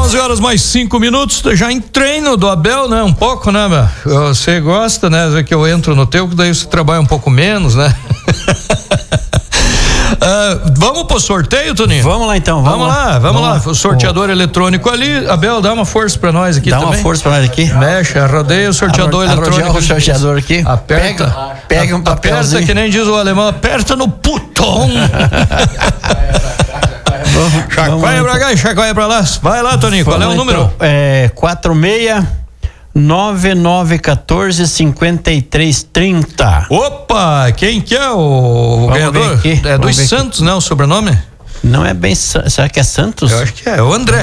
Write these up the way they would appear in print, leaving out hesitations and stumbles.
11h mais 5 minutos, já em treino do Abel, né? Um pouco, né, meu? Você gosta, né? Que eu entro no teu, que daí você trabalha um pouco menos, né? Vamos pro sorteio, Toninho? Vamos lá então, vamos lá. O sorteador eletrônico ali. Abel, dá uma força pra nós aqui também. Dá uma força pra nós aqui. Mexe, rodeia o sorteador eletrônico. O sorteador aqui. Pega um papelzinho. Aperta, que nem diz o alemão, aperta no putom. Chacoalha pra cá e chacoalha pra lá. Vai lá, Toninho, qual é o número? 46-9914-5330. Opa, quem que é o ganhador? É dos Santos, né, o sobrenome? Não é bem, será que é Santos? Eu acho que é, o André.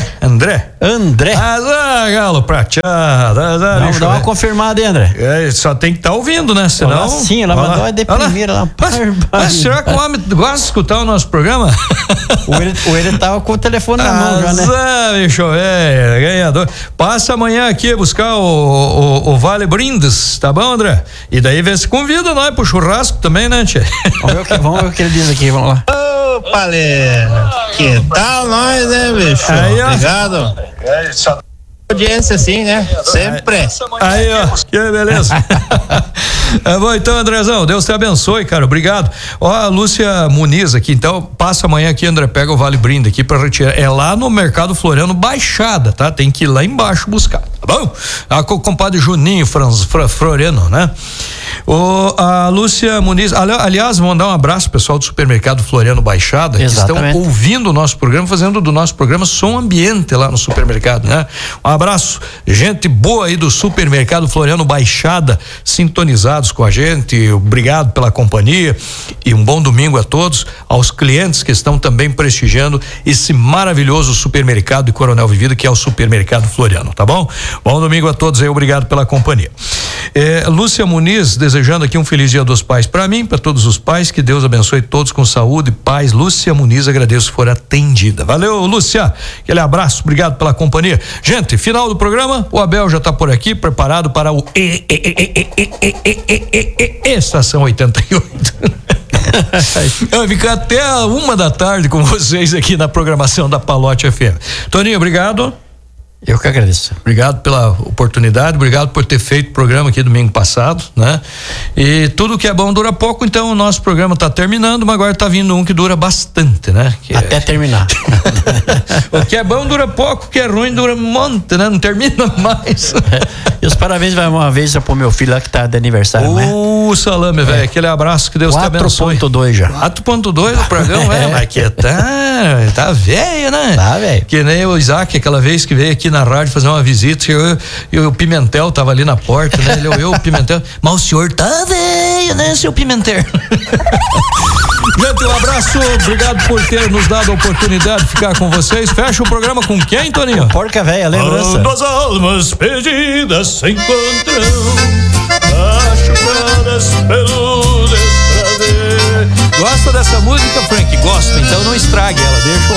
Galo prateado. Vamos dar uma confirmada aí, André. Só tem que estar ouvindo, né? Senão. Sim, ela mandou de primeira lá. Mas será que o homem gosta de escutar o nosso programa? Ele tava com o telefone na mão já, né? Bicho, ganhador. Passa amanhã aqui buscar o Vale Brindes, tá bom, André? E daí vê se convida nós pro churrasco também, né, tia? Vamos ver o que ele diz aqui, vamos lá. Opa, que tal nós, né, bicho? Aí, obrigado. Audiência, sim, né? Sempre. Aí, ó, que beleza. Bom, então, Andrezão, Deus te abençoe, cara, obrigado. Ó, a Lúcia Muniz aqui, então, passa amanhã aqui, André, pega o Vale Brinde aqui pra retirar. É lá no Mercado Floriano Baixada, tá? Tem que ir lá embaixo buscar, tá bom? Com o compadre Juninho Floriano, né? A Lúcia Muniz, aliás, vou mandar um abraço pro pessoal do Supermercado Floriano Baixada, exatamente, que estão ouvindo o nosso programa, fazendo do nosso programa som ambiente lá no supermercado, né? Um abraço, gente boa aí do Supermercado Floriano Baixada, sintonizados com a gente, obrigado pela companhia e um bom domingo a todos, aos clientes que estão também prestigiando esse maravilhoso supermercado de Coronel Vivida, que é o Supermercado Floriano, tá bom? Bom domingo a todos aí, obrigado pela companhia. Lúcia Muniz, desejando aqui um feliz Dia dos Pais para mim, para todos os pais, que Deus abençoe todos com saúde e paz. Lúcia Muniz, agradeço por atendida. Valeu, Lúcia, aquele abraço, obrigado pela companhia. Gente, final do programa, o Abel já tá por aqui, preparado para o Estação 88. Eu vou ficar até 1h da tarde com vocês aqui na programação da Palote FM. Toninho, obrigado. Eu que agradeço. Obrigado pela oportunidade, obrigado por ter feito o programa aqui domingo passado, né? E tudo que é bom dura pouco, então o nosso programa tá terminando, mas agora tá vindo um que dura bastante, né? Até terminar. O que é bom dura pouco, o que é ruim dura um monte, né? Não termina mais. E os parabéns vai uma vez pro meu filho lá que tá de aniversário, né? Salame, velho, aquele abraço, que Deus te abençoe. 4.2 já. 4.2 o programa, mas que tá velho, né? Tá velho. Que nem o Isaac, aquela vez que veio aqui na rádio fazer uma visita, e o Pimentel tava ali na porta, né? O Pimentel, mas o senhor tá velho, né, seu Pimentel? Gente, um abraço, obrigado por ter nos dado a oportunidade de ficar com vocês. Fecha o programa com quem, Toninho? Porca Véia, lembrança. Duas almas perdidas se encontram, machucadas pelo desprazer. Gosta dessa música, Frank? Gosta, então não estrague ela, deixa o